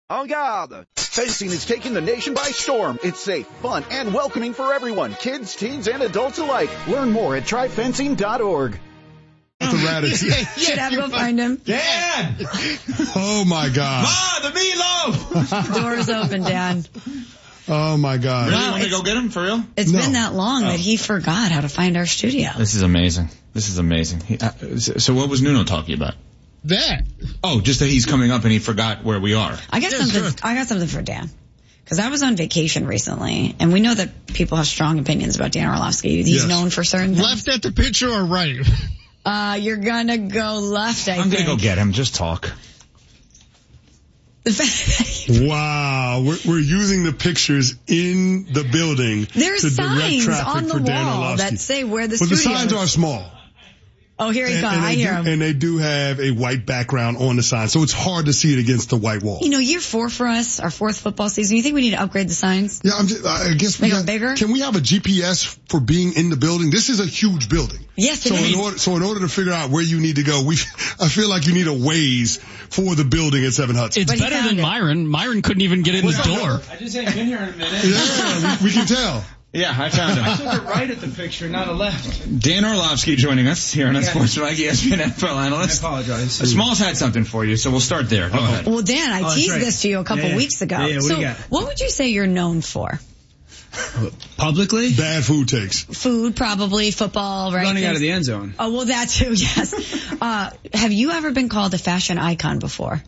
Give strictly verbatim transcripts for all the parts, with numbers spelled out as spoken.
En garde! Fencing is taking the nation by storm. It's safe, fun, and welcoming for everyone, kids, teens, and adults alike. Learn more at try fencing dot org. The Radix. Yeah, yeah, Should I go find him? Dad! Oh, my God. Ma, the meatloaf! Door's open, Dad. Oh, my God. Really? You want me to go get him, for real? It's No. been that long Oh. that he forgot how to find our studio. This is amazing. This is amazing. He, uh, so what was Nuno talking about? That. Oh, just that he's coming up and he forgot where we are. I got Yeah, something. sure. I got something for Dan. Because I was on vacation recently, and we know that people have strong opinions about Dan Orlovsky. He's Yes. known for certain things. Left at the picture or right? Uh, you're gonna go left, I I'm think. gonna go get him. Just talk. The fact that you- Wow. We're, we're using the pictures in the building There's to direct signs traffic on the for Dan wall Orlovsky. that say where the But the studio signs is. are small. Oh, here he And, comes. and I they hear do, him. and they do have a white background on the sign, so it's hard to see it against the white wall. You know, year four for us, our fourth football season. You think we need to upgrade the signs? Yeah, I'm just, I guess we Make 'em got- bigger? Can we have a G P S for being in the building? This is a huge building. Yes, it so is. in order, so in order to figure out where you need to go, we, I feel like you need a Waze for the building at Seven Hudson. It's But he better found than it. Myron. Myron couldn't even get in the door. I just ain't been here in a minute. Yeah, we, we can tell. Yeah, I found I him. took it right at the picture, not a left. Dan Orlovsky joining us here on Yeah. Sports Mike, E S P N N F L I analyst. apologize. Uh, Smalls had something for you, so we'll start there. Go ahead. Well, Dan, I Oh, that's teased right. this to you a couple Yeah, yeah. weeks ago. Yeah, yeah, what do so you got? what would you say you're known for? Publicly? Bad food takes. Food, probably, football, right? Running out Things- of the end zone. Oh, well, that too, yes. uh, have you ever been called a fashion icon before?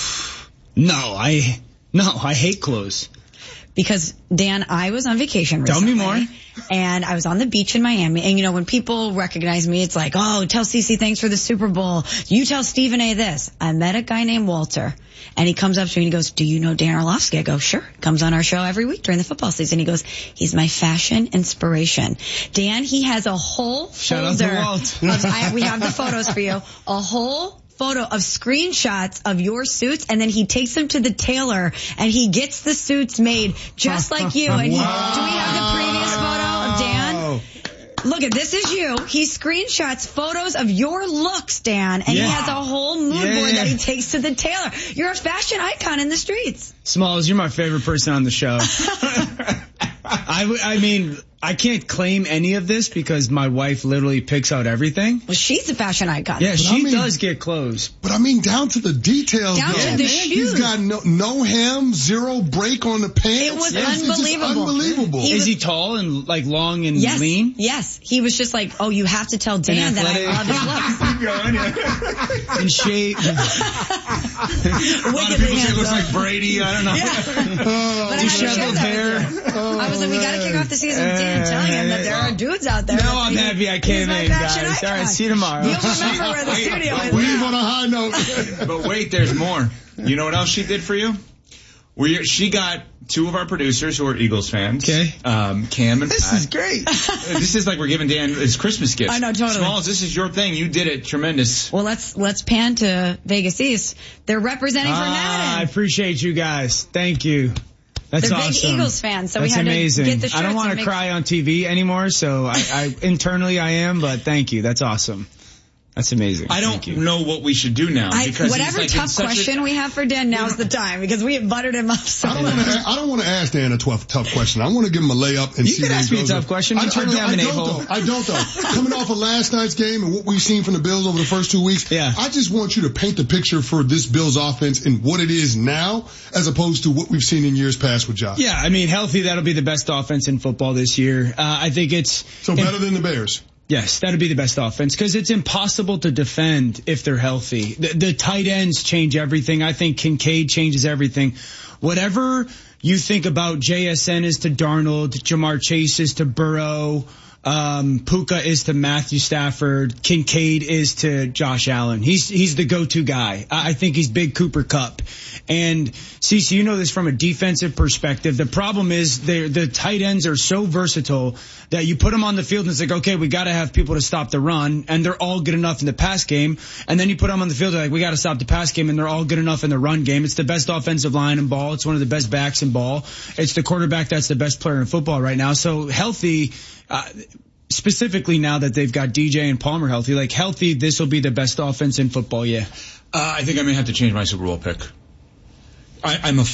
No, I, no, I hate clothes. Because, Dan, I was on vacation Tell me recently. more. And I was on the beach in Miami. And, you know, when people recognize me, it's like, oh, tell Cece thanks for the Super Bowl. You tell Stephen A. this. I met a guy named Walter. And he comes up to me and he goes, do you know Dan Orlovsky? I go, sure. Comes on our show every week during the football season. He goes, he's my fashion inspiration. Dan, he has a whole Shout out to folder. Walt. Of, I, we have the photos for you. A whole photo of screenshots of your suits, and then he takes them to the tailor and he gets the suits made just like you. And he, do we have the previous photo of Dan? Look at this is you. He screenshots photos of your looks, Dan, and Yeah. he has a whole mood Yeah, board yeah. that he takes to the tailor. You're a fashion icon in the streets. Smalls, you're my favorite person on the show. I, w- I mean, I can't claim any of this because my wife literally picks out everything. Well, she's a fashion icon. Yeah, she I mean- does get clothes. But I mean, down to the details. Down though. to the Man, shoes. He's got no, no hem, zero break on the pants. It was It's- it's just unbelievable. unbelievable. He Is was- he tall and like long and Yes, lean? yes. He was just like, oh, you have to tell Dan that I love his looks. Keep going, yeah. In shape. A lot of Wickedly people say it looks handsome. like Brady. I don't know. Yeah. Oh, But I had to share Disheveled that hair. with you. I was like, we gotta kick off the season with Dan telling him that there are dudes out there. No, that I'm think happy I he's came my in, fashion guys. All right, icon. see you tomorrow. You'll remember where the Wait, studio is leave now. on a high note. But wait, there's more. You know what else she did for you? We she got two of our producers who are Eagles fans. Okay. Um, Cam and This Pat. is great. This is like we're giving Dan his Christmas gift. I know, totally. Smalls, this is your thing. You did it. Tremendous. Well, let's let's pan to Vegas East. They're representing for Ah, I Madden. appreciate you guys. Thank you. That's They're big awesome. Eagles fans, so we That's had to amazing. get the I shirts don't want and to make- cry on T V anymore, so I, I internally I am, but thank you. That's awesome. That's amazing. I Thank don't you. know what we should do now I, because whatever he's like in tough such a- question we have for Dan, now's the time because we have buttered him up so I don't want much. to. I don't want to ask Dan a tough, tough question. I want to give him a layup and You see can where ask he me a goes. tough question. I, I, Internally, don't- I'm an I don't a-hole. though. I don't though. Coming off of last night's game and what we've seen from the Bills over the first two weeks, Yeah. I just want you to paint the picture for this Bills offense and what it is now, as opposed to what we've seen in years past with Josh. Yeah, I mean, healthy, that'll be the best offense in football this year. Uh, I think it's... So better than the Bears. Yes, that'd be the best offense because it's impossible to defend if they're healthy. The, the tight ends change everything. I think Kincaid changes everything. Whatever you think about J S N is to Darnold, Jamar Chase is to Burrow, um, Puka is to Matthew Stafford, Kincaid is to Josh Allen. He's he's the go-to guy. I, I think he's big Cooper Kupp. And Cece, you know this from a defensive perspective. The problem is they're- the tight ends are so versatile that you put them on the field and it's like, okay, we got to have people to stop the run, and they're all good enough in the pass game. And then you put them on the field, they're like, we got to stop the pass game, and they're all good enough in the run game. It's the best offensive line in ball. It's one of the best backs in ball. It's the quarterback that's the best player in football right now. So healthy, uh, specifically now that they've got D J and Palmer healthy, like healthy, this will be the best offense in football, yeah. Uh, I think I may have to change my Super Bowl pick. I, I'm a